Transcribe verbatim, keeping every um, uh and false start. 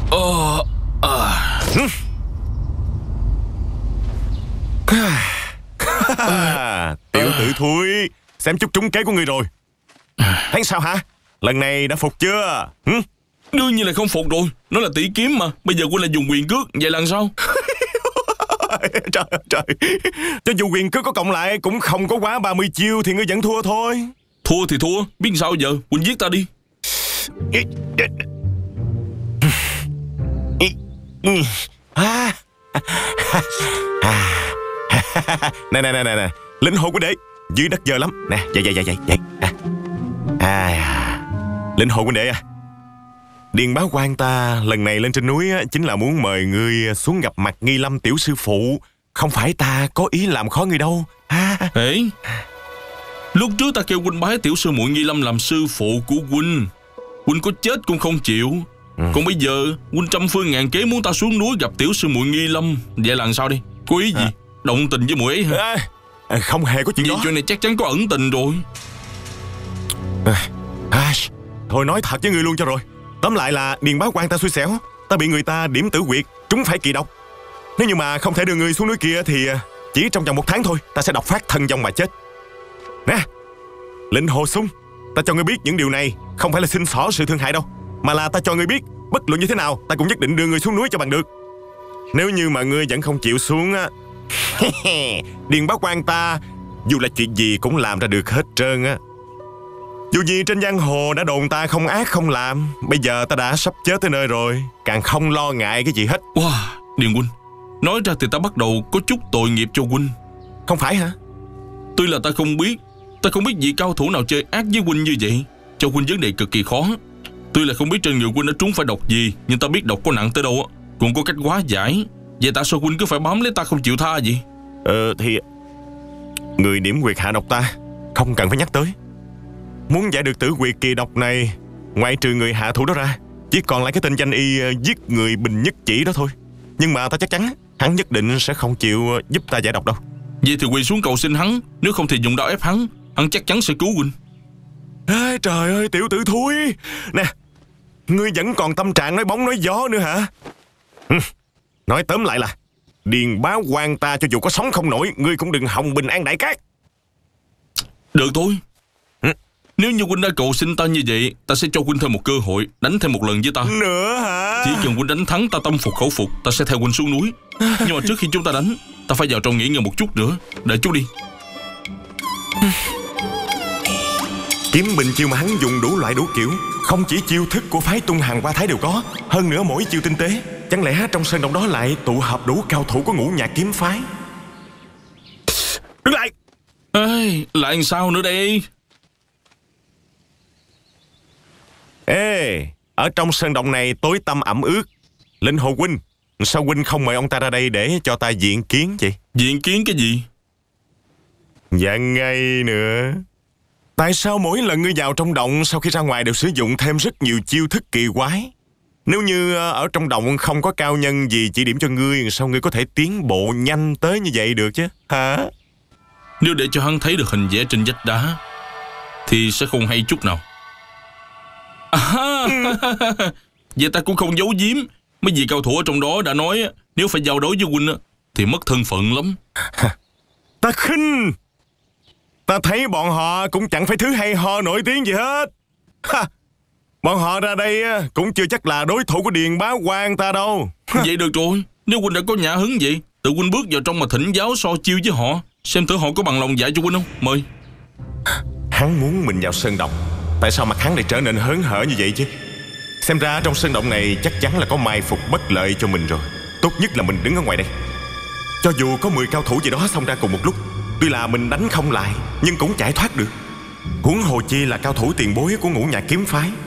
Ờ à. Tiểu tử thúi, xem chút trúng kế của ngươi rồi. Thấy sao hả? Lần này đã phục chưa? Hử? Đương nhiên là không phục rồi. Nó là tỷ kiếm mà. Bây giờ quân là dùng quyền cước. Vậy là sao? Trời trời, cho dù quyền cước có cộng lại cũng không có quá ba mươi chiêu thì ngươi vẫn thua thôi. Thua thì thua, biết sao giờ. Huynh giết ta đi. Nè nè nè nè nè, linh hồn của đệ dưới đất dơ lắm. Nè, vậy vậy vậy vậy vậy. À, à, linh hồn của đệ à. Điền Bá Quan ta lần này lên trên núi á, chính là muốn mời ngươi xuống gặp mặt Nghi Lâm tiểu sư phụ. Không phải ta có ý làm khó ngươi đâu. À. Ê, lúc trước ta kêu huynh bái tiểu sư muội Nghi Lâm làm sư phụ của huynh, huynh có chết cũng không chịu. Ừ. Còn bây giờ huynh trăm phương ngàn kế muốn ta xuống núi gặp tiểu sư muội Nghi Lâm. Vậy là sao đi? Có ý gì? À. Động tình với muội ấy hả? À, à, không hề có chuyện vậy đó. Chuyện này chắc chắn có ẩn tình rồi. À, à, thôi nói thật với ngươi luôn cho rồi. Tóm lại là Điền Bá Quan ta xui xẻo. Ta bị người ta điểm tử quyệt, trúng phải kỳ độc. Nếu như mà không thể đưa người xuống núi kia thì chỉ trong vòng một tháng thôi ta sẽ độc phát thân vong mà chết. Nè, Lệnh Hồ Sung, ta cho ngươi biết những điều này không phải là xin xỏ sự thương hại đâu, mà là ta cho ngươi biết bất luận như thế nào ta cũng nhất định đưa ngươi xuống núi cho bằng được. Nếu như mà ngươi vẫn không chịu xuống á, Điền Bá Quan ta dù là chuyện gì cũng làm ra được hết trơn á. Dù gì trên giang hồ đã đồn ta không ác không làm. Bây giờ ta đã sắp chết tới nơi rồi, càng không lo ngại cái gì hết. Wow, Điền huynh, nói ra thì ta bắt đầu có chút tội nghiệp cho huynh. Không phải hả? Tuy là ta không biết Ta không biết vị cao thủ nào chơi ác với huynh như vậy, cho huynh vấn đề cực kỳ khó. Tuy là không biết trên người huynh đã trúng phải độc gì, nhưng ta biết độc có nặng tới đâu cũng có cách hóa giải. Vậy tại sao huynh cứ phải bám lấy ta không chịu tha vậy? Ờ thì người điểm quyệt hạ độc ta không cần phải nhắc tới. Muốn giải được tử quyệt kỳ độc này, ngoại trừ người hạ thủ đó ra, chỉ còn lại cái tên danh y giết người Bình Nhất Chỉ đó thôi. Nhưng mà ta chắc chắn hắn nhất định sẽ không chịu giúp ta giải độc đâu. Vậy thì quỳ xuống cầu xin hắn. Nếu không thì dùng đao ép hắn, hắn chắc chắn sẽ cứu huynh. Ê, trời ơi tiểu tử thúi. Nè, ngươi vẫn còn tâm trạng nói bóng nói gió nữa hả? Ừ. Nói tóm lại là Điền Bá Quan ta cho dù có sống không nổi, ngươi cũng đừng hòng bình an đại cát. Được thôi. Ừ. Nếu như huynh đã cầu xin ta như vậy, ta sẽ cho huynh thêm một cơ hội đánh thêm một lần với ta. Nữa hả? Chỉ cần huynh đánh thắng ta tâm phục khẩu phục, ta sẽ theo huynh xuống núi. Nhưng mà trước khi chúng ta đánh, ta phải vào trong nghỉ ngơi một chút nữa. Đợi chút đi. Kiếm bình chiêu mà hắn dùng đủ loại đủ kiểu, không chỉ chiêu thức của phái Tung Hàng Hoa Thái đều có, hơn nữa mỗi chiêu tinh tế. Chẳng lẽ trong sơn động đó lại tụ hợp đủ cao thủ của Ngũ Nhạc kiếm phái? Đứng lại! Ê, lại làm sao nữa đây? Ê, ở trong sơn động này tối tăm ẩm ướt. Linh Hồ huynh, sao huynh không mời ông ta ra đây để cho ta diện kiến vậy? Diện kiến cái gì? Dạ ngay nữa. Tại sao mỗi lần ngươi vào trong động sau khi ra ngoài đều sử dụng thêm rất nhiều chiêu thức kỳ quái? Nếu như ở trong động không có cao nhân gì chỉ điểm cho ngươi, sao ngươi có thể tiến bộ nhanh tới như vậy được chứ? Hả? Nếu để cho hắn thấy được hình vẽ trên vách đá thì sẽ không hay chút nào. À, vậy ta cũng không giấu giếm. Mấy vị cao thủ ở trong đó đã nói nếu phải giao đấu với huynh thì mất thân phận lắm. Ta khinh. Ta thấy bọn họ cũng chẳng phải thứ hay ho nổi tiếng gì hết. Ha. Bọn họ ra đây cũng chưa chắc là đối thủ của Điền Bá Quan ta đâu. Vậy được rồi, nếu huynh đã có nhã hứng vậy, tự huynh bước vào trong mà thỉnh giáo so chiêu với họ, xem thử họ có bằng lòng dạy cho huynh không. Mời. Hắn muốn mình vào sơn động, tại sao mặt hắn lại trở nên hớn hở như vậy chứ? Xem ra trong sơn động này chắc chắn là có mai phục bất lợi cho mình rồi. Tốt nhất là mình đứng ở ngoài đây. Cho dù có mười cao thủ gì đó xông ra cùng một lúc, tuy là mình đánh không lại nhưng cũng chạy thoát được. Huống hồ chi là cao thủ tiền bối của Ngũ Nhạc kiếm phái.